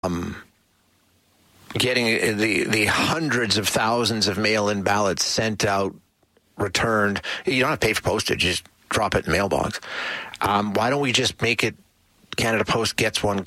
getting the hundreds of thousands of mail-in ballots sent out, returned. You don't have to pay for postage. Just drop it in the mailbox. Why don't we just make it Canada Post gets one,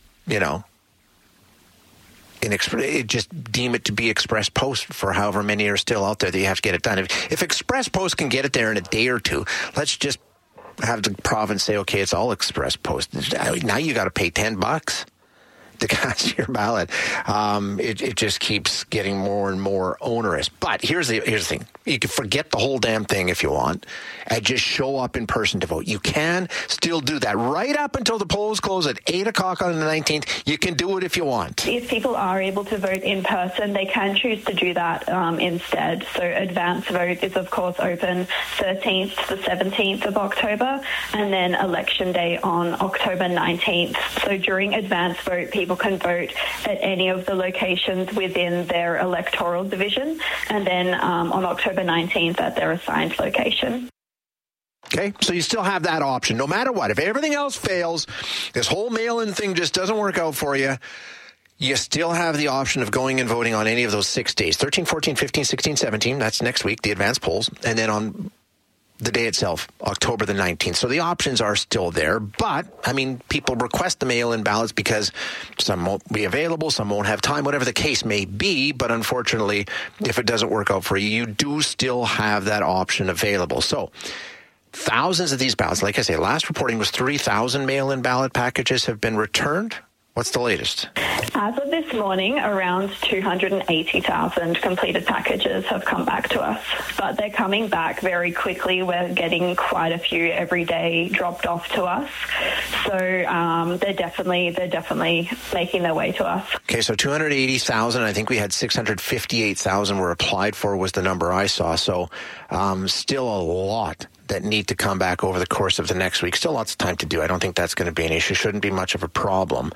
just deem it to be Express Post for however many are still out there that you have to get it done. If Express Post can get it there in a day or two, let's just have the province say, okay, it's all Express Post. Now you got to pay $10 to cast your ballot. It just keeps getting more and more onerous. But here's the thing. You can forget the whole damn thing if you want and just show up in person to vote. You can still do that right up until the polls close at 8 o'clock on the 19th. You can do it if you want. If people are able to vote in person, they can choose to do that instead. So advance vote is, of course, open 13th to the 17th of October, and then election day on October 19th. So during advance vote, people can vote at any of the locations within their electoral division, and then on October 19th at their assigned location. Okay, so you still have that option, no matter what. If everything else fails, this whole mail-in thing just doesn't work out for you, you still have the option of going and voting on any of those 6 days, 13, 14, 15, 16, 17, that's next week, the advance polls, and then on the day itself, October the 19th. So the options are still there, but, people request the mail-in ballots because some won't be available, some won't have time, whatever the case may be, but unfortunately, if it doesn't work out for you, you do still have that option available. So, thousands of these ballots, like I say, last reporting was 3,000 mail-in ballot packages have been returned. What's the latest? As of this morning, around 280,000 completed packages have come back to us, but they're coming back very quickly. We're getting quite a few every day dropped off to us, so they're definitely making their way to us. Okay, so 280,000. I think we had 658,000 were applied for was the number I saw. So still a lot that need to come back over the course of the next week. Still lots of time to do. I don't think that's going to be an issue. Shouldn't be much of a problem.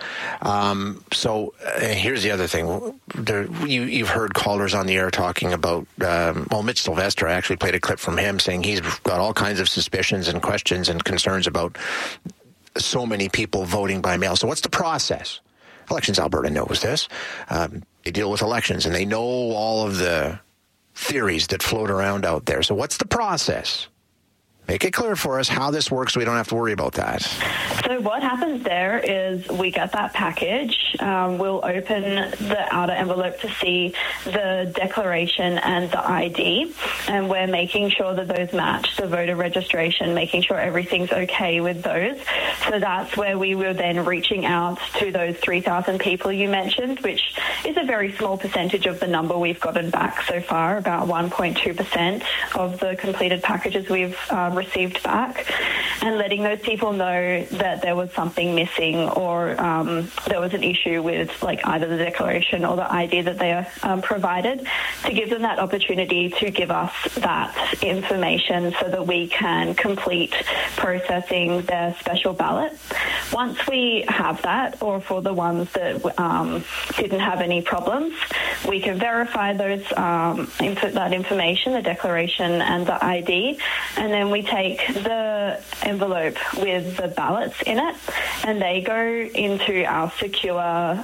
So here's the other thing. You've heard callers on the air talking about, Mitch Sylvester. I actually played a clip from him saying he's got all kinds of suspicions and questions and concerns about so many people voting by mail. So what's the process? Elections Alberta knows this. They deal with elections and they know all of the theories that float around out there. So what's the process? Make it clear for us how this works so we don't have to worry about that. So what happens there is we get that package. We'll open the outer envelope to see the declaration and the ID, and we're making sure that those match the voter registration, making sure everything's okay with those. So that's where we were then reaching out to those 3,000 people you mentioned, which is a very small percentage of the number we've gotten back so far, about 1.2% of the completed packages we've received back, and letting those people know that there was something missing or there was an issue with either the declaration or the ID that they provided, to give them that opportunity to give us that information so that we can complete processing their special ballot. Once we have that, or for the ones that didn't have any problems, we can verify those that information, the declaration and the ID, and then we take the envelope with the ballots in it, and they go into our secure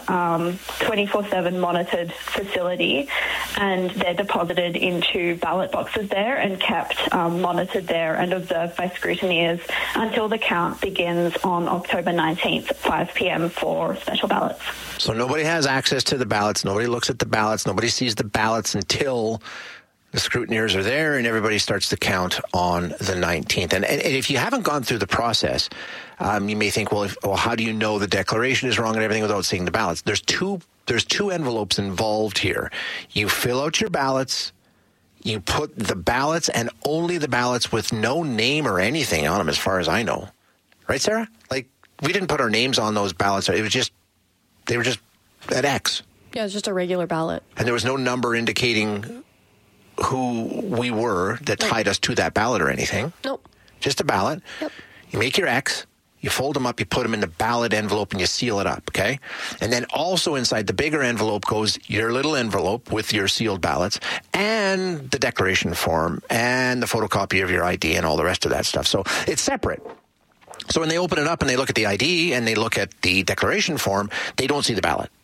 24/7 monitored facility, and they're deposited into ballot boxes there and kept monitored there and observed by scrutineers until the count begins on October 19th at 5 p.m. for special ballots. So nobody has access to the ballots, nobody looks at the ballots, nobody sees the ballots until the scrutineers are there and everybody starts to count on the 19th. And if you haven't gone through the process, you may think, well, how do you know the declaration is wrong and everything without seeing the ballots? There's two envelopes involved here. You fill out your ballots, you put the ballots and only the ballots with no name or anything on them, as far as I know. Right, Sarah? We didn't put our names on those ballots. They were just an X. Yeah, it's just a regular ballot. And there was no number indicating who we were that tied us to that ballot or anything. Nope. Just a ballot. Yep. You make your X, you fold them up, you put them in the ballot envelope, and you seal it up, okay? And then also inside the bigger envelope goes your little envelope with your sealed ballots and the declaration form and the photocopy of your ID and all the rest of that stuff. So it's separate. So when they open it up and they look at the ID and they look at the declaration form, they don't see the ballot.